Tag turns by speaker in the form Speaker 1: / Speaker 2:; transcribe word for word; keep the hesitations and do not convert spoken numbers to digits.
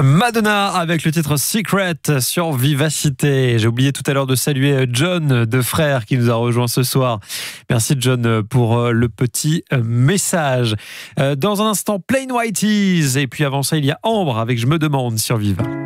Speaker 1: Madonna avec le titre Secret sur Vivacité. J'ai oublié tout à l'heure de saluer John de Frères qui nous a rejoint ce soir. Merci John pour le petit message. Dans un instant, Plain White Tees. Et puis avant ça, il y a Ambre avec Je me demande sur Viva.